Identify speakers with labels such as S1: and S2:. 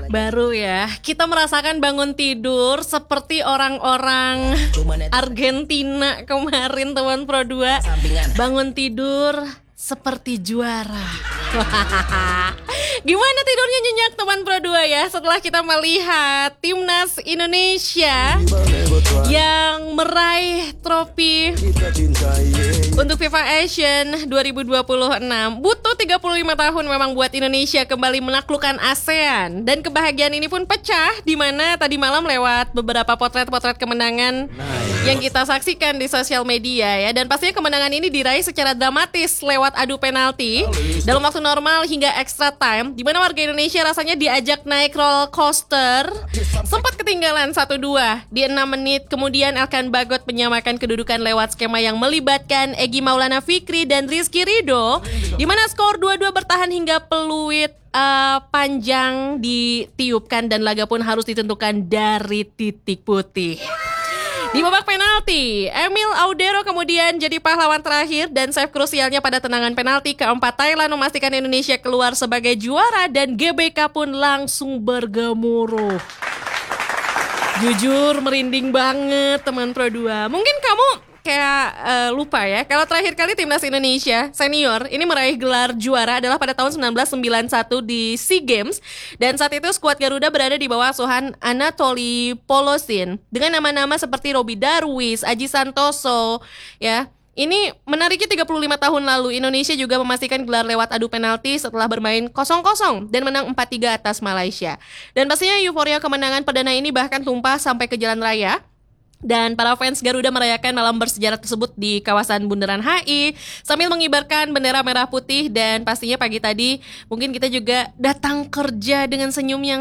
S1: Baru ya, kita merasakan bangun tidur seperti orang-orang Argentina kemarin teman Pro 2. Bangun tidur seperti juara. Gimana tidurnya nyenyak teman Pro 2 ya setelah kita melihat timnas Indonesia yang meraih trofi untuk FIFA Asian 2026. Butuh 35 tahun memang buat Indonesia kembali menaklukkan ASEAN. Dan kebahagiaan ini pun pecah di mana tadi malam lewat beberapa potret-potret kemenangan yang kita saksikan di sosial media ya. Dan pastinya kemenangan ini diraih secara dramatis lewat adu penalti dalam waktu normal hingga extra time, di mana warga Indonesia rasanya diajak naik roller coaster. Sempat ketinggalan 1-2 di 6 menit. Kemudian Elkan Bagot menyamakan kedudukan lewat skema yang melibatkan Egy Maulana Fikri dan Rizky Ridho, di mana skor 2-2 bertahan hingga peluit panjang ditiupkan dan laga pun harus ditentukan dari titik putih. Di babak penalti, Emil Audero kemudian jadi pahlawan terakhir dan save krusialnya pada tendangan penalti keempat Thailand memastikan Indonesia keluar sebagai juara dan GBK pun langsung bergemuruh. Jujur merinding banget teman Pro 2. Mungkin kamu kayak lupa ya, kalau terakhir kali timnas Indonesia senior ini meraih gelar juara adalah pada tahun 1991 di SEA Games. Dan saat itu skuad Garuda berada di bawah asuhan Anatoly Polosin dengan nama-nama seperti Roby Darwis, Aji Santoso ya. Ini menariknya 35 tahun lalu Indonesia juga memastikan gelar lewat adu penalti setelah bermain 0-0 dan menang 4-3 atas Malaysia. Dan pastinya euforia kemenangan perdana ini bahkan tumpah sampai ke jalan raya. Dan para fans Garuda merayakan malam bersejarah tersebut di kawasan Bundaran HI sambil mengibarkan bendera merah putih. Dan pastinya pagi tadi mungkin kita juga datang kerja dengan senyum yang